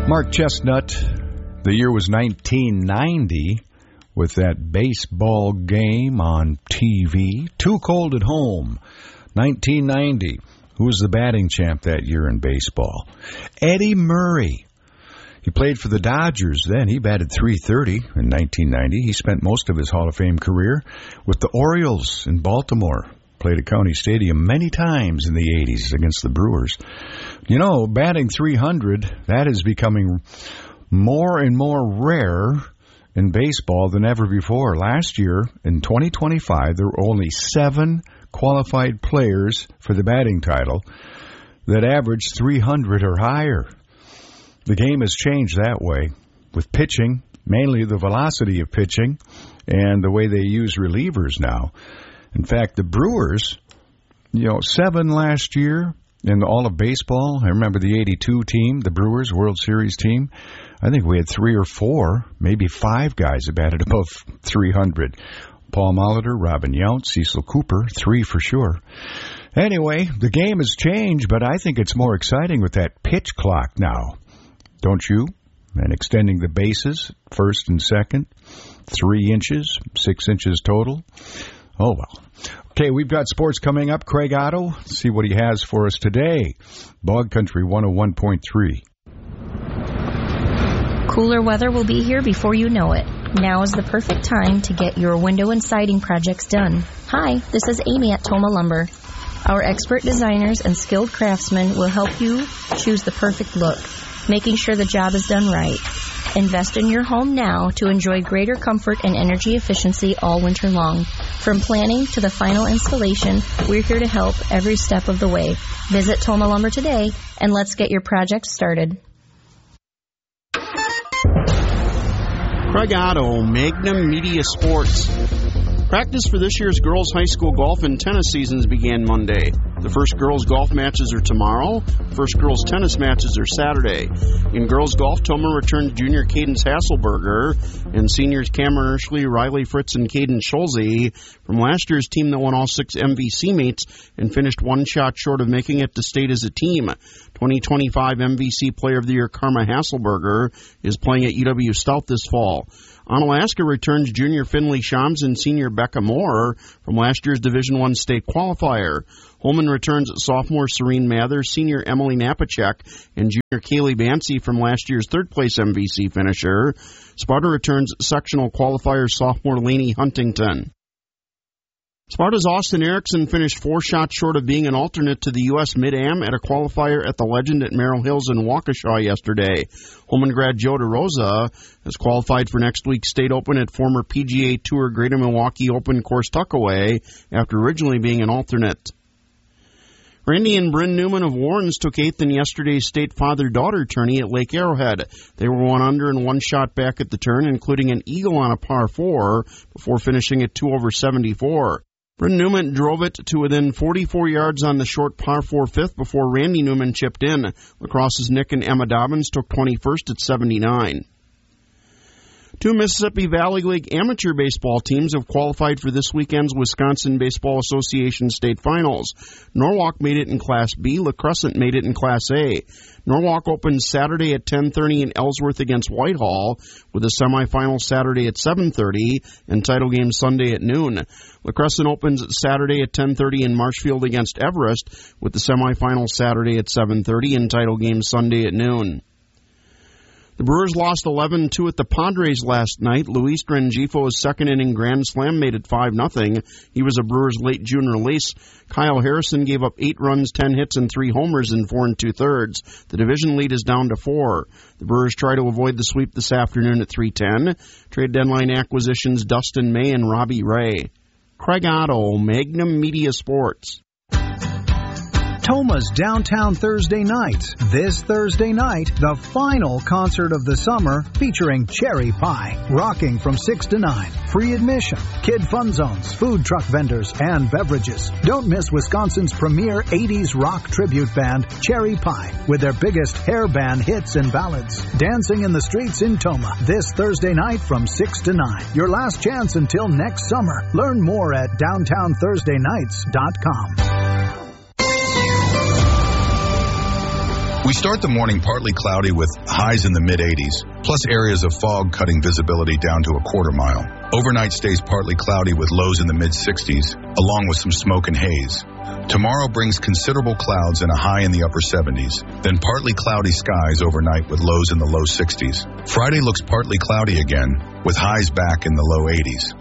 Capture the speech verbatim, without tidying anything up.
Mark Chestnut, the year was nineteen ninety, with that baseball game on T V. Too Cold at Home, nineteen ninety. Who was the batting champ that year in baseball? Eddie Murray. He played for the Dodgers then. He batted three thirty in nineteen ninety. He spent most of his Hall of Fame career with the Orioles in Baltimore. Played at County Stadium many times in the eighties against the Brewers. You know, batting three hundred, that is becoming more and more rare in baseball than ever before. Last year, in twenty twenty-five, there were only seven qualified players for the batting title that averaged three hundred or higher. The game has changed that way with pitching, mainly the velocity of pitching and the way they use relievers now. In fact, the Brewers, you know, seven last year in all of baseball. I remember the eighty-two team, the Brewers World Series team. I think we had three or four, maybe five guys that batted above three hundred. Paul Molitor, Robin Yount, Cecil Cooper, three for sure. Anyway, the game has changed, but I think it's more exciting with that pitch clock now. Don't you? And extending the bases, first and second, three inches, six inches total. Oh, well. Okay, we've got sports coming up. Craig Otto, see what he has for us today. Bog Country one oh one point three. Cooler weather will be here before you know it. Now is the perfect time to get your window and siding projects done. Hi, this is Amy at Toma Lumber. Our expert designers and skilled craftsmen will help you choose the perfect look, making sure the job is done right. Invest in your home now to enjoy greater comfort and energy efficiency all winter long. From planning to the final installation, we're here to help every step of the way. Visit Toma Lumber today and let's get your project started. Craig Otto, Magnum Media Sports. Practice for this year's girls' high school golf and tennis seasons began Monday. The first girls' golf matches are tomorrow. The first girls' tennis matches are Saturday. In girls' golf, Toma returned junior Cadence Hasselberger and seniors Cameron Urshley, Riley Fritz, and Caden Schulze from last year's team that won all six M V C meets and finished one shot short of making it to state as a team. twenty twenty-five M V C Player of the Year Karma Hasselberger is playing at U W Stout this fall. Onalaska returns junior Finley Shams and senior Becca Moore from last year's Division I state qualifier. Holman returns sophomore Serene Mather, senior Emily Napachek, and junior Kaylee Bancy from last year's third-place M V C finisher. Sparta returns sectional qualifier sophomore Lainey Huntington. Sparta's Austin Erickson finished four shots short of being an alternate to the U S Mid-Am at a qualifier at the Legend at Merrill Hills in Waukesha yesterday. Holman grad Joe DeRosa has qualified for next week's State Open at former P G A Tour Greater Milwaukee Open course Tuckaway after originally being an alternate. Randy and Bryn Newman of Warrens took eighth in yesterday's state father-daughter tourney at Lake Arrowhead. They were one under and one shot back at the turn, including an eagle on a par four, before finishing at two over seventy-four. Bryn Newman drove it to within forty-four yards on the short par four fifth before Randy Newman chipped in. Lacrosse's Nick and Emma Dobbins took twenty-first at seventy-nine. Two Mississippi Valley League amateur baseball teams have qualified for this weekend's Wisconsin Baseball Association state finals. Norwalk made it in Class B. La Crescent made it in Class A. Norwalk opens Saturday at ten thirty in Ellsworth against Whitehall, with a semifinal Saturday at seven thirty and title game Sunday at noon. La Crescent opens Saturday at ten thirty in Marshfield against Everest, with the semifinal Saturday at seven thirty and title game Sunday at noon. The Brewers lost eleven two at the Padres last night. Luis Rengifo's second inning grand slam made it five nothing. He was a Brewers late June release. Kyle Harrison gave up eight runs, ten hits, and three homers in four and two-thirds. The division lead is down to four. The Brewers try to avoid the sweep this afternoon at three ten. Trade deadline acquisitions Dustin May and Robbie Ray. Craig Otto, Magnum Media Sports. Toma's Downtown Thursday Nights. This Thursday night, the final concert of the summer featuring Cherry Pie, rocking from six to nine. Free admission, kid fun zones, food truck vendors, and beverages. Don't miss Wisconsin's premier eighties rock tribute band, Cherry Pie, with their biggest hair band hits and ballads. Dancing in the streets in Toma this Thursday night from six to nine. Your last chance until next summer. Learn more at downtown thursday nights dot com. We start the morning partly cloudy with highs in the mid eighties, plus areas of fog cutting visibility down to a quarter mile. Overnight stays partly cloudy with lows in the mid sixties, along with some smoke and haze. Tomorrow brings considerable clouds and a high in the upper seventies, then partly cloudy skies overnight with lows in the low sixties. Friday looks partly cloudy again, with highs back in the low eighties.